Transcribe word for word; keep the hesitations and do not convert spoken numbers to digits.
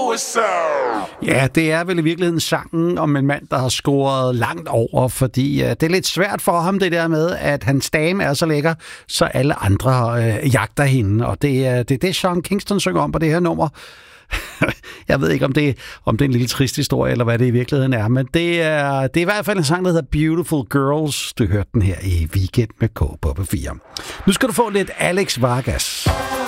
Ja, det er vel i virkeligheden sangen om en mand, der har scoret langt over, fordi uh, det er lidt svært for ham det der med, at hans dame er så lækker, så alle andre uh, jagter hende, og det er uh, det, det, Sean Kingston synger om på det her nummer. Jeg ved ikke, om det, om det er en lille trist historie, eller hvad det i virkeligheden er, men det er, det er i hvert fald en sang, der hedder Beautiful Girls. Du hørte den her i Weekend med K på P fire. Nu skal du få lidt Alex Vargas.